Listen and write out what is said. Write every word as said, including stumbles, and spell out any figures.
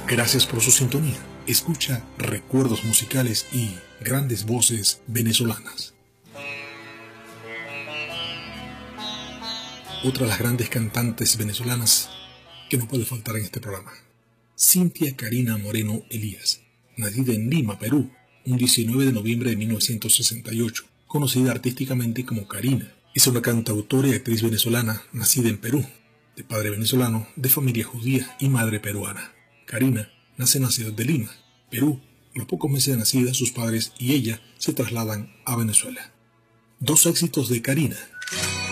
Gracias por su sintonía. Escucha recuerdos musicales y grandes voces venezolanas. Otra de las grandes cantantes venezolanas que no puede faltar en este programa, Cintia Karina Moreno Elías, nacida en Lima, Perú, un diecinueve de noviembre de mil novecientos sesenta y ocho, conocida artísticamente como Karina. Es una cantautora y actriz venezolana nacida en Perú, de padre venezolano, de familia judía y madre peruana. Karina nace en la ciudad de Lima, Perú. A los pocos meses de nacida, sus padres y ella se trasladan a Venezuela. Dos éxitos de Karina.